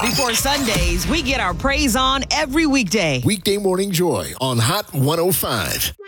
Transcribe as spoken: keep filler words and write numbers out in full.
Before Sundays, we get our praise on every weekday. Weekday Morning Joy on Hot one oh five.